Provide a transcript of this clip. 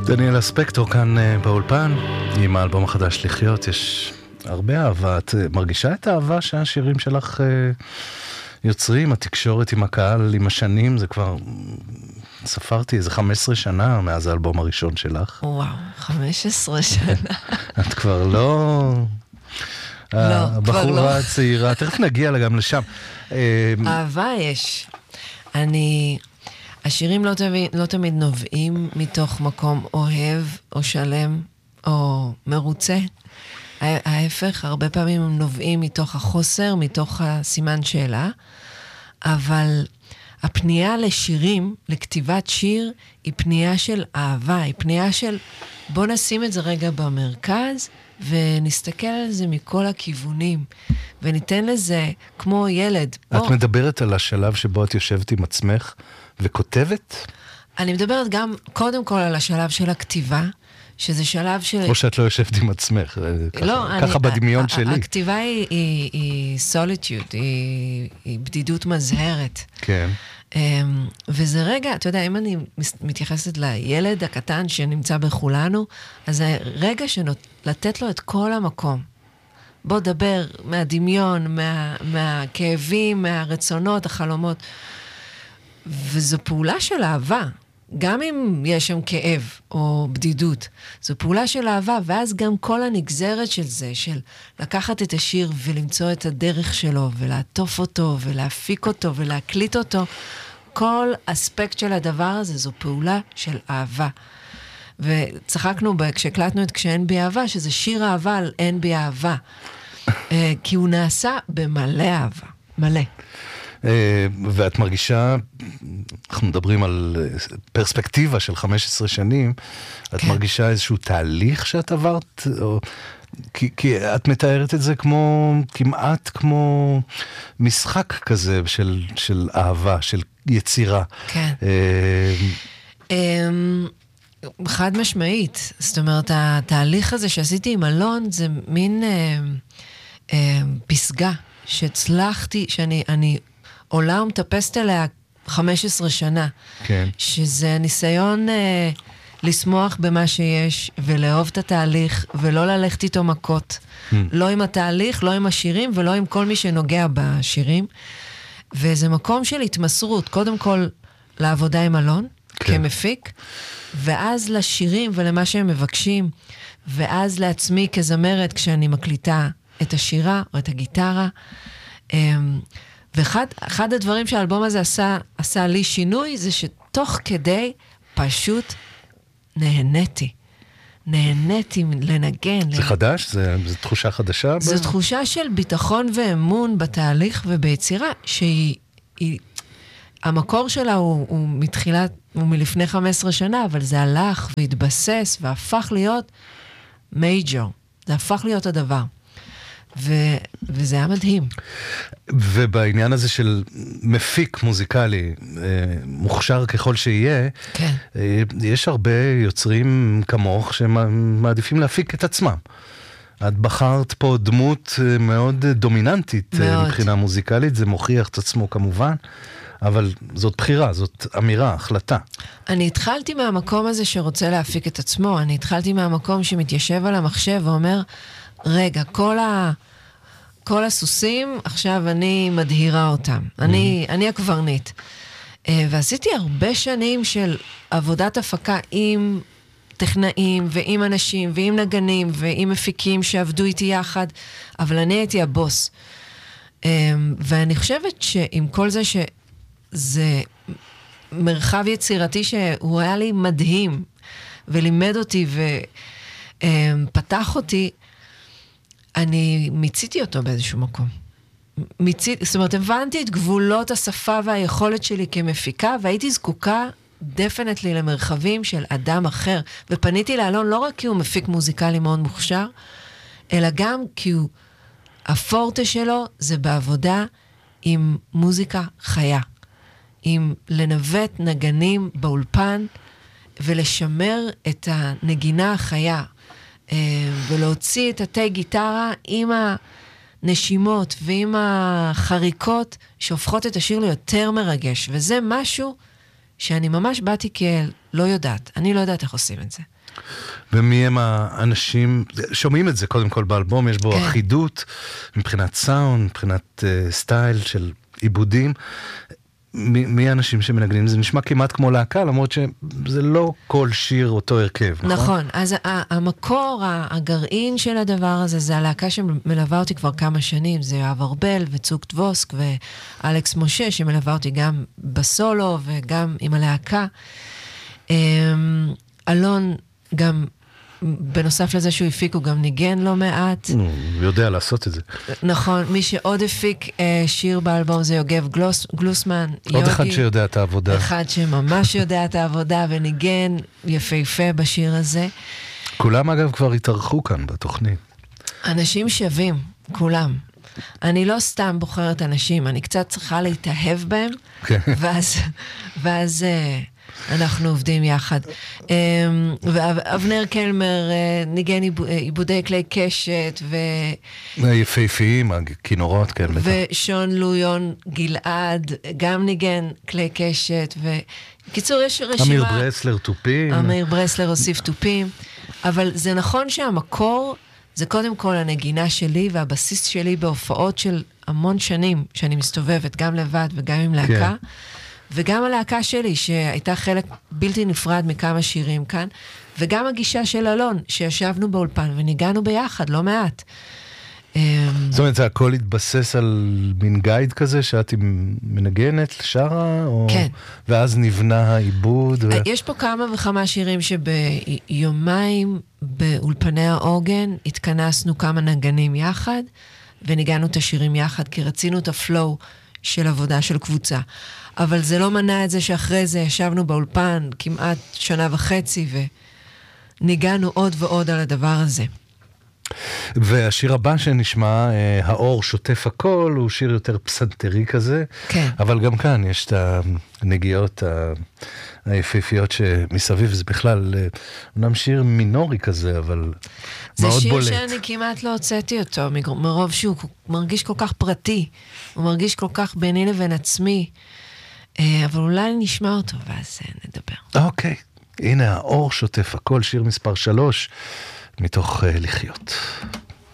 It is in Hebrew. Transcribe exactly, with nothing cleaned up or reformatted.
דניאלה ספקטור כאן באולפן עם האלבום החדש לחיות. יש הרבה אהבה. את מרגישה את האהבה שהשירים שלך יוצרים, התקשורת עם הקהל עם השנים? זה כבר, ספרתי, איזה חמש עשרה שנה מאז האלבום הראשון שלך. וואו, חמש עשרה שנה. את כבר לא... לא, הבחורה הצעירה, תכף נגיע לה גם לשם. אהבה יש. אני... השירים לא תמיד, לא תמיד נובעים מתוך מקום אוהב או שלם או מרוצה. ההפך, הרבה פעמים הם נובעים מתוך החוסר, מתוך הסימן שאלה. אבל הפנייה לשירים, לכתיבת שיר, היא פנייה של אהבה, היא פנייה של בוא נשים את זה רגע במרכז, ונסתכל על זה מכל הכיוונים, וניתן לזה כמו ילד. את בוא. מדברת על השלב שבו את יושבת עם עצמך וכותבת? אני מדברת גם קודם כל על השלב של הכתיבה, שזה שלב של... או שאת לא יושבת עם עצמך, ככה, לא, ככה אני, בדמיון שלי. הכתיבה היא, היא, היא סוליטיוד, היא, היא בדידות מזהרת. כן. וזה רגע, אתה יודע, אם אני מתייחסת לילד הקטן שנמצא בכולנו, אז זה רגע לתת לו את כל המקום. בוא דבר מהדמיון, מה, מהכאבים, מהרצונות, החלומות. וזו פעולה של אהבה. גם אם יש שם כאב או בדידות, זו פעולה של אהבה, ואז גם כל הנגזרת של זה, של לקחת את השיר ולמצוא את הדרך שלו, ולעטוף אותו, ולהפיק אותו, ולהקליט אותו, כל אספקט של הדבר הזה, זו פעולה של אהבה. וצחקנו כשהקלטנו את כשאין בי אהבה, שזה שיר אהבה על אין בי אהבה. כי הוא נעשה במלא אהבה, מלא. ואת מרגישה, אנחנו מדברים על פרספקטיבה של חמש עשרה שנים, את מרגישה איזשהו תהליך שאת עברת, או... כי, כי את מתארת את זה כמו, כמעט כמו משחק כזה של, של אהבה, של יצירה. כן. חד משמעית. זאת אומרת, התהליך הזה שעשיתי עם אלון, זה מין פסגה שהצלחתי, שאני אני עולה ומטפסת אליה חמש עשרה שנה. כן. שזה ניסיון... לשמוח במה שיש, ולאהוב את התהליך, ולא ללכת איתו מכות. Mm. לא עם התהליך, לא עם השירים, ולא עם כל מי שנוגע בשירים. וזה מקום של התמסרות, קודם כל לעבודה עם אלון, כן. כמפיק, ואז לשירים ולמה שהם מבקשים, ואז לעצמי כזמרת, כשאני מקליטה את השירה או את הגיטרה. ואחד אחד הדברים שהאלבום הזה עשה, עשה לי שינוי, זה שתוך כדי פשוט... נהניתי. נהניתי לנגן. זה חדש? זה, זה תחושה חדשה? זו תחושה של ביטחון ואמון בתהליך וביצירה, שהיא... היא, המקור שלה הוא, הוא מתחילת, הוא מלפני חמש עשרה שנה, אבל זה הלך והתבסס והפך להיות מייג'ור. זה הפך להיות הדבר. ו, וזה היה מדהים. ובעניין הזה של מפיק מוזיקלי, מוכשר ככל שיהיה, כן. יש הרבה יוצרים כמוך שמעדיפים להפיק את עצמם. את בחרת פה דמות מאוד דומיננטית מאוד. מבחינה מוזיקלית, זה מוכיח את עצמו כמובן, אבל זאת בחירה, זאת אמירה, החלטה. אני התחלתי מהמקום הזה שרוצה להפיק את עצמו, אני התחלתי מהמקום שמתיישב על המחשב ואומר, רגע, כל ה... כל הסוסים, עכשיו אני מדהירה אותם. אני, אני הקברנית. ועשיתי הרבה שנים של עבודת הפקה עם טכנאים, ועם אנשים, ועם נגנים, ועם מפיקים שעבדו איתי יחד, אבל אני הייתי הבוס. ואני חושבת שעם כל זה שזה מרחב יצירתי שהוא היה לי מדהים, ולימד אותי ופתח אותי, אני מיציתי אותו באיזשהו מקום. מיציתי, זאת אומרת, הבנתי את גבולות השפה והיכולת שלי כמפיקה, והייתי זקוקה דפנטלי למרחבים של אדם אחר. ופניתי לאלון לא רק כי הוא מפיק מוזיקלי מאוד מוכשר, אלא גם כי הוא, הפורטה שלו זה בעבודה עם מוזיקה חיה. עם לנווט נגנים באולפן, ולשמר את הנגינה החיה. ולהוציא את התי גיטרה עם הנשימות ועם החריקות שהופכות את השיר ליותר מרגש. וזה משהו שאני ממש באתי כלא יודעת. אני לא יודעת איך עושים את זה. ומי הם האנשים, שומעים את זה קודם כל באלבום, יש בו כן. אחידות, מבחינת סאונד, מבחינת uh, סטייל של עיבודים, מי, מי האנשים שמנגנים? זה נשמע כמעט כמו להקה, למרות שזה לא כל שיר אותו הרכב, נכון? נכון, אז המקור, הגרעין של הדבר הזה, זה הלהקה שמלווה אותי כבר כמה שנים, זה יואב ארבל וצוק טבוסק ואלכס משה, שמלווה אותי גם בסולו וגם עם הלהקה. אלון גם, בנוסף לזה שהוא הפיק, הוא גם ניגן לא מעט. הוא יודע לעשות את זה. נכון, מי שעוד הפיק שיר באלבום זה יוגב גלוסמן. עוד אחד שיודע את העבודה. אחד שממש יודע את העבודה וניגן יפהפה בשיר הזה. כולם אגב כבר התארחו כאן בתוכנית. אנשים שווים, כולם. אני לא סתם בוחרת אנשים, אני קצת צריכה להתאהב בהם, ואז... ואז אנחנו עובדים יחד. ואבנר קלמר ניגן עיבודי כלי קשת, יפהפיים, הכינורות, כן. ושון לויון גלעד, גם ניגן כלי קשת, וקיצור יש רשימה... אמיר ברסלר טופים. אמיר ברסלר הוסיף טופים, אבל זה נכון שהמקור זה קודם כל הנגינה שלי, והבסיס שלי בהופעות של המון שנים, שאני מסתובבת גם לבד וגם עם להקה, כן. וגם הלהקה שלי, שהייתה חלק בלתי נפרד מכמה שירים כאן, וגם הגישה של אלון, שישבנו באולפן וניגענו ביחד, לא מעט. זאת אומרת, זה הכל התבסס על מין גייד כזה, שאת מנגנת לשרה? או... כן. ואז נבנה העיבוד? ו... יש פה כמה וכמה שירים שביומיים באולפני האורגן, התכנסנו כמה נגנים יחד, וניגענו את השירים יחד, כי רצינו את הפלואו של עבודה של קבוצה. אבל זה לא מנע את זה שאחרי זה ישבנו באולפן כמעט שנה וחצי, וניגענו עוד ועוד על הדבר הזה. והשיר הבא שנשמע, האור שוטף הכל, הוא שיר יותר פסנתרי כזה. כן. אבל גם כאן יש את הנגיעות היפהפיות שמסביב, זה בכלל, אומנם שיר מינורי כזה, אבל מאוד בולט. זה שיר שאני כמעט לא הוצאתי אותו, מרוב שהוא מרגיש כל כך פרטי, הוא מרגיש כל כך ביני לבין עצמי, אבל אולי נשמע אותו ואז נדבר. אוקיי, הנה האור שוטף הכל, שיר מספר שלוש, מתוך uh, לחיות.